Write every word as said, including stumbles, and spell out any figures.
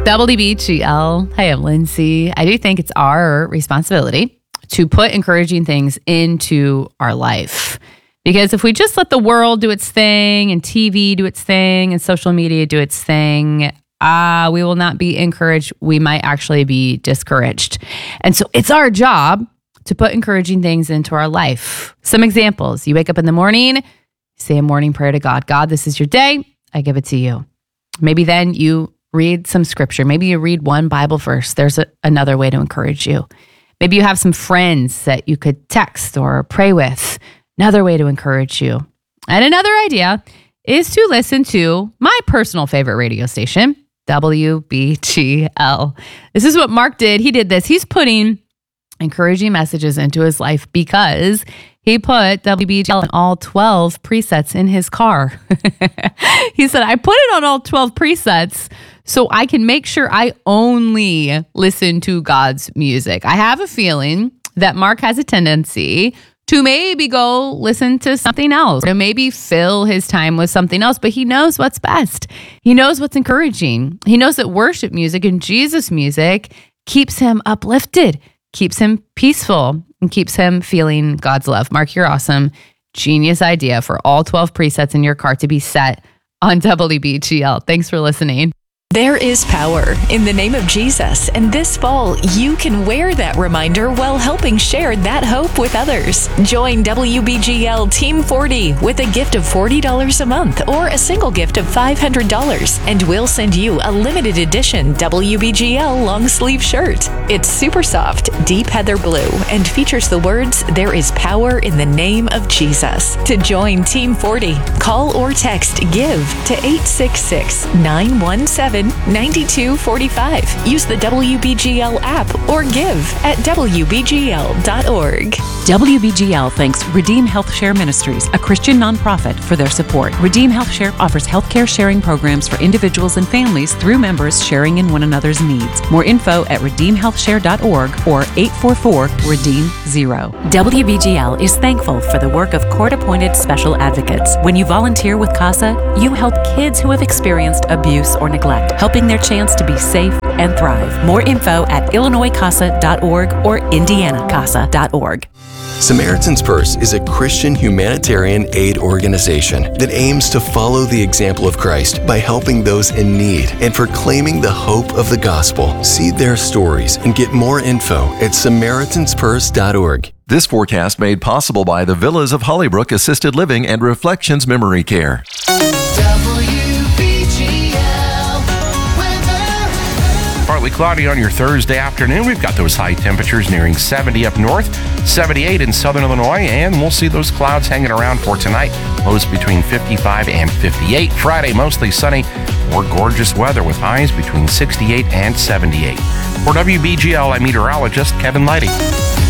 W B G L. Hi, I'm Lindsay. I do think it's our responsibility to put encouraging things into our life. Because if we just let the world do its thing and T V do its thing and social media do its thing, uh, we will not be encouraged. We might actually be discouraged. And so it's our job to put encouraging things into our life. Some examples. You wake up in the morning, say a morning prayer to God. God, this is your day. I give it to you. Maybe then you read some scripture. Maybe you read one Bible verse. There's a, another way to encourage you. Maybe you have some friends that you could text or pray with. Another way to encourage you. And another idea is to listen to my personal favorite radio station, W B G L. This is what Mark did. He did this. He's putting encouraging messages into his life because he put W B G L on all twelve presets in his car. He said, I put it on all twelve presets so I can make sure I only listen to God's music. I have a feeling that Mark has a tendency to maybe go listen to something else, to maybe fill his time with something else, but he knows what's best. He knows what's encouraging. He knows that worship music and Jesus music keeps him uplifted, keeps him peaceful, and keeps him feeling God's love. Mark, you're awesome. Genius idea for all twelve presets in your car to be set on W B G L. Thanks for listening. There is power in the name of Jesus, and this fall, you can wear that reminder while helping share that hope with others. Join W B G L Team forty with a gift of forty dollars a month or a single gift of five hundred dollars, and we'll send you a limited edition W B G L long sleeve shirt. It's super soft, deep heather blue, and features the words, "There is power in the name of Jesus." To join Team forty, call or text GIVE to eight six six, nine one seven, nine two four five. Use the W B G L app or give at W B G L dot org. W B G L thanks Redeem Health Share Ministries, a Christian nonprofit, for their support. Redeem Health Share offers healthcare sharing programs for individuals and families through members sharing in one another's needs. More info at redeem health share dot org or eight four four, redeem zero. W B G L is thankful for the work of court-appointed special advocates. When you volunteer with CASA, you help kids who have experienced abuse or neglect, helping their chance to be safe and thrive. More info at illinois casa dot org or indiana casa dot org. Samaritan's Purse is a Christian humanitarian aid organization that aims to follow the example of Christ by helping those in need and proclaiming the hope of the gospel. See their stories and get more info at samaritans purse dot org. This forecast made possible by the Villas of Hollybrook Assisted Living and Reflections Memory Care. Partly cloudy on your Thursday afternoon. We've got those high temperatures nearing seventy up north, seventy-eight in southern Illinois, and we'll see those clouds hanging around for tonight. Lows between fifty-five and fifty-eight. Friday, mostly sunny or gorgeous weather with highs between sixty-eight and seventy-eight. For W B G L, I'm meteorologist Kevin Leidy.